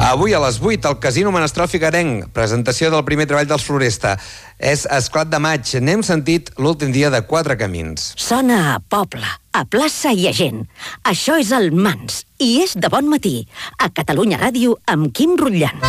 Avui a les 8 al Casino Menestral Figuerenc, presentació del primer treball dels Floresta. És Esclat de maig, n'hem sentit l'últim dia de Quatre camins. Sona a poble, a plaça i a gent. Això és el Mans, i és de bon matí, a Catalunya Ràdio amb Quim Rutllant.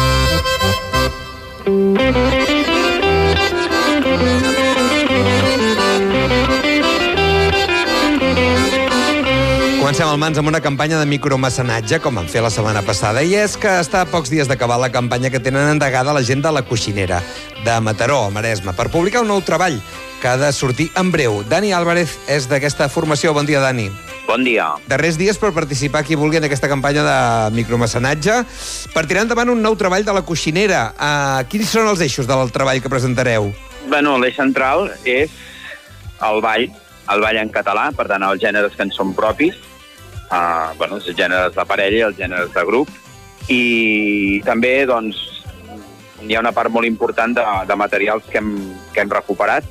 Comencem el Mans amb una campanya de micromecenatge, com vam fer la setmana passada, i és que està a pocs dies d'acabar la campanya que tenen endegada la gent de La Coixinera, de Mataró, al Maresme, per publicar un nou treball que ha de sortir en breu. Dani Álvarez és d'aquesta formació. Bon dia, Dani. Bon dia. Darrers dies per participar qui vulgui en aquesta campanya de micromecenatge per tirar endavant un nou treball de La Coixinera. Quins són els eixos del treball que presentareu? Bueno, l'eix central és el ball en català, per tant, els gèneres que en són propis, els gèneres de parella i els gèneres de grup, i també, doncs, hi ha una part molt important de materials que hem recuperat,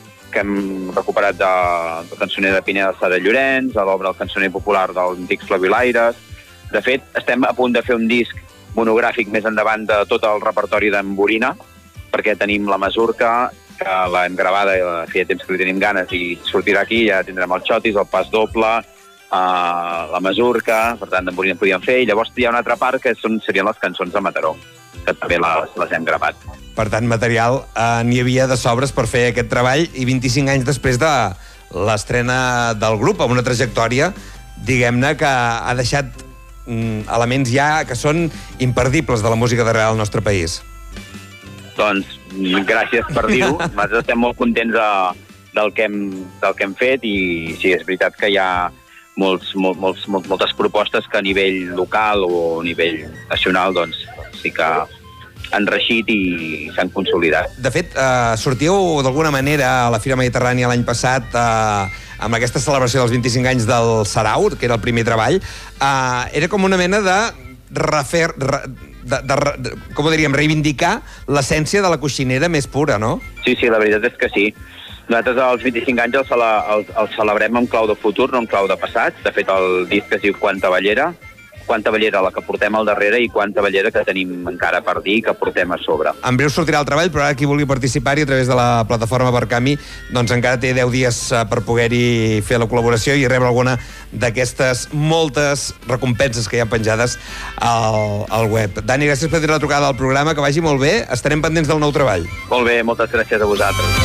del cançoner de Pineda de Llorenç, de l'obra El cançoner popular d'antics Flaviolaires. De fet, estem a punt de fer un disc monogràfic més endavant de tot el repertori d'en Borina, perquè tenim la Masurca, que l'hem gravada i feia temps que li tenim ganes i sortirà aquí, ja tindrem el Xotis, el Pas Doble, la Masurca, per tant, en Borina podíem fer, i llavors hi ha una altra part que serien les cançons de Mataró, que també les hem gravat. Per tant, material n'hi havia de sobres per fer aquest treball, i 25 anys després de l'estrena del grup, amb una trajectòria, diguem-ne, que ha deixat elements ja que són imperdibles de la música d'arrel del nostre país. Doncs, gràcies per dir-ho. Nosaltres estem molt contents del que hem fet, i sí, és veritat que hi ha moltes propostes que a nivell local o a nivell nacional doncs sí que han reeixit i s'han consolidat. De fet, sortíeu d'alguna manera a la Fira Mediterrània l'any passat amb aquesta celebració dels 25 anys del Sarau, que era el primer treball. Era com una mena de refer... com ho diríem, reivindicar l'essència de La Coixinera més pura, no? Sí, la veritat és que sí. Nosaltres els 25 anys els celebrem en clau de futur, no en clau de passat. De fet, el disc es diu Quanta Ballera la que portem al darrere i quanta ballera que tenim encara per dir que portem a sobre. En breu sortirà el treball, però ara qui vulgui participar-hi a través de la plataforma Barcami, doncs encara té 10 dies per poder-hi fer la col·laboració i rebre alguna d'aquestes moltes recompenses que hi ha penjades al web. Dani, gràcies per tenir la trucada al programa, que vagi molt bé. Estarem pendents del nou treball. Molt bé, moltes gràcies a vosaltres.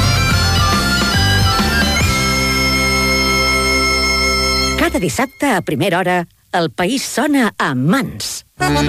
Cada dissabte a primera hora, el país sona a Mans.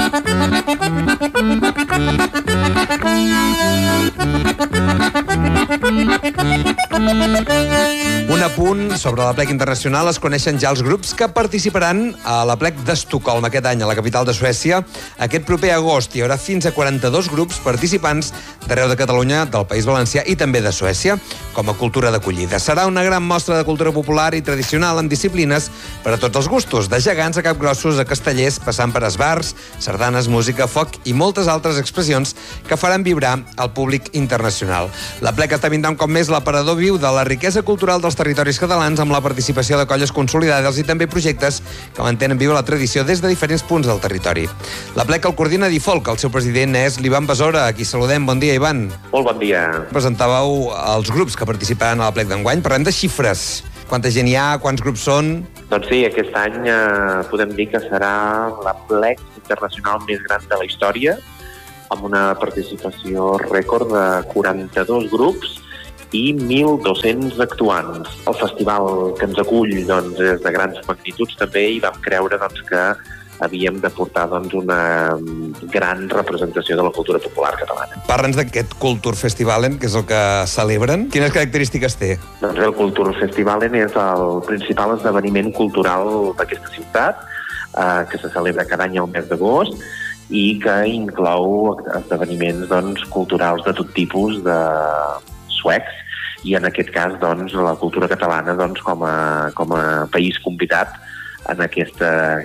Un apunt sobre l'Aplec Internacional. Es coneixen ja els grups que participaran a l'Aplec d'Estocolm aquest any, a la capital de Suècia. Aquest proper agost hi haurà fins a 42 grups participants d'arreu de Catalunya, del País Valencià i també de Suècia, com a cultura d'acollida. Serà una gran mostra de cultura popular i tradicional en disciplines per a tots els gustos, de gegants a capgrossos a castellers, passant per esbars, sardanes, música, foc i moltes altres expressions que faran vibrar el públic internacional. L'Aplec esdevinrà un cop més l'aparador viu de la riquesa cultural dels territoris catalans, amb la participació de colles consolidades i també projectes que mantenen viva la tradició des de diferents punts del territori. L'Aplec el coordina Difolc, el seu president és l'Ivan Besora, a qui saludem. Bon dia, Ivan. Molt bon dia. Presentàveu els grups que participaran a l'Aplec d'enguany. Parlem de xifres. Quanta gent hi ha? Quants grups són? Doncs sí, aquest any podem dir que serà l'Aplec internacional més gran de la història, amb una participació rècord de 42 grups i 1.200 actuants. El festival que ens acull doncs, és de grans magnituds també, i vam creure doncs, que havíem de portar doncs, una gran representació de la cultura popular catalana. Parla'ns d'aquest Kulturfestivalen, que és el que celebren. Quines característiques té? Doncs el Kulturfestivalen és el principal esdeveniment cultural d'aquesta ciutat, que se celebra cada any al mes d'agost i que inclou esdeveniments doncs, culturals de tot tipus de suecs, i en aquest cas doncs, la cultura catalana doncs, com a país convidat en aquest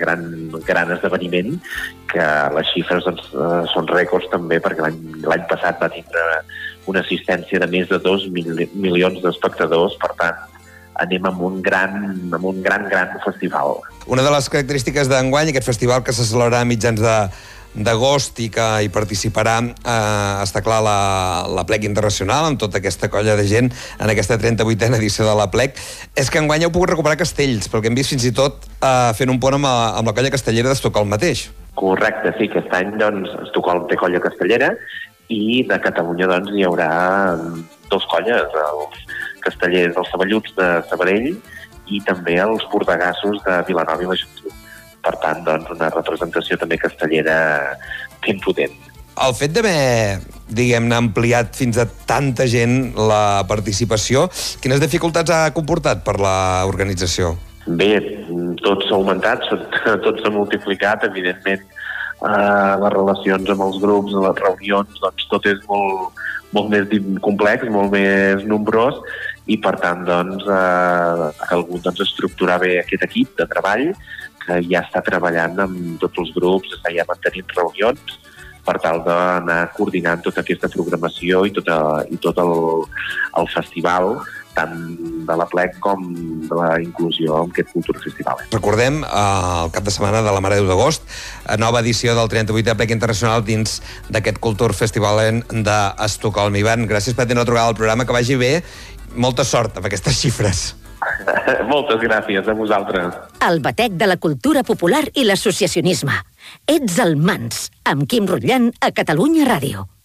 gran esdeveniment, que les xifres doncs, són rècords també, perquè l'any passat va tindre una assistència de més de 2 milions d'espectadors. Per tant, anem amb un gran festival. Una de les característiques d'enguany, aquest festival que se celebrarà a mitjans d'agost i que hi participarà, està clar, la Plec Internacional, amb tota aquesta colla de gent en aquesta 38a edició de la Plec, és que enguany heu pogut recuperar castells, perquè hem vist fins i tot fent un pont amb la colla castellera d'Estocolm mateix. Correcte, sí, aquest any doncs, Estocolm té colla castellera i de Catalunya doncs, hi haurà dos colles, els castellers dels Saballuts de Sabadell i també els bordegassos de Vilanova i la Geltrú. Per tant, doncs, una representació també castellera ben potent. El fet d'haver, diguem-ne, ampliat fins a tanta gent la participació, quines dificultats ha comportat per l'organització? Bé, tot s'ha augmentat, tot s'ha multiplicat, evidentment les relacions amb els grups, les reunions, doncs tot és molt més complex, molt més nombrós i per tant doncs, ha calgut estructurar bé aquest equip de treball que ja està treballant amb tots els grups, està ja mantenint reunions per tal d'anar coordinant tota aquesta programació i tot el festival, tant de la Plec com de la inclusió en aquest Cultura Festival. Recordem, el cap de setmana de la Mare de Déu d'agost, nova edició del 38è Plec Internacional dins d'aquest Cultura Festival d'Estocolm. Ivan, gràcies per tenir la trucada al programa, que vagi bé. Molta sort amb aquestes xifres. Moltes gràcies a vosaltres. El batec de la cultura popular i l'associacionisme. Ets el Mans, amb Quim Rutllant a Catalunya Ràdio.